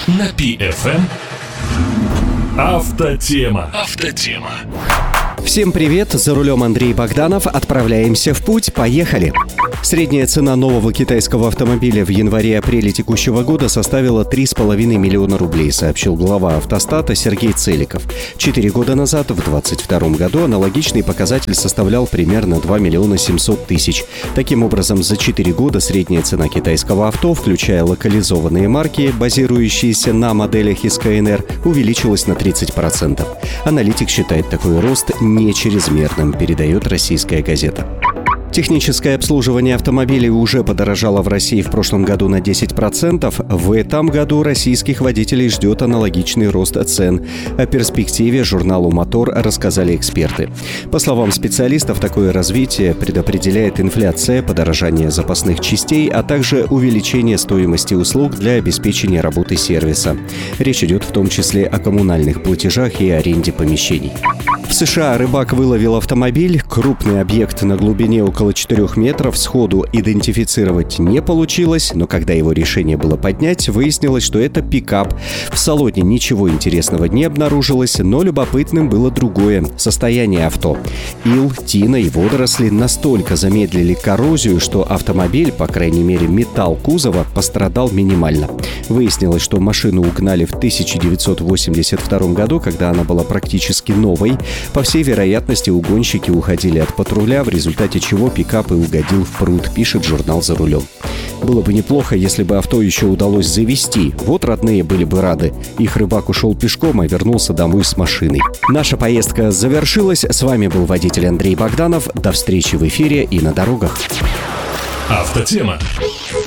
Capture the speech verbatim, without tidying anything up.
на Пи эф эм. Автотема. Автотема. Всем привет, за рулем Андрей Богданов. Отправляемся в путь, поехали! Средняя цена нового китайского автомобиля в январе-апреле текущего года составила три с половиной миллиона рублей, сообщил глава автостата Сергей Целиков. Четыре года назад, в двадцать втором году, аналогичный показатель составлял примерно два миллиона семьсот тысяч. Таким образом, за четыре года средняя цена китайского авто, включая локализованные марки, базирующиеся на моделях из ка эн эр, увеличилась на тридцать процентов. Аналитик считает такой рост не чрезмерным, передает «Российская газета». Техническое обслуживание автомобилей уже подорожало в России в прошлом году на десять процентов. В этом году российских водителей ждет аналогичный рост цен. О перспективе журналу «Мотор» рассказали эксперты. По словам специалистов, такое развитие предопределяет инфляция, подорожание запасных частей, а также увеличение стоимости услуг для обеспечения работы сервиса. Речь идет в том числе о коммунальных платежах и аренде помещений. В США рыбак выловил автомобиль. Крупный объект на глубине около четырёх метров сходу идентифицировать не получилось, но когда его решение было поднять, выяснилось, что это пикап. В салоне ничего интересного не обнаружилось, но любопытным было другое – состояние авто. Ил, тина и водоросли настолько замедлили коррозию, что автомобиль, по крайней мере металл кузова, пострадал минимально. Выяснилось, что машину угнали в тысяча девятьсот восемьдесят втором году, когда она была практически новой. По всей вероятности, угонщики уходили от патруля, в результате чего пикап и угодил в пруд, пишет журнал «За рулем». Было бы неплохо, если бы авто еще удалось завести. Вот родные были бы рады. Их рыбак ушел пешком, а вернулся домой с машиной. Наша поездка завершилась. С вами был водитель Андрей Богданов. До встречи в эфире и на дорогах. Автотема.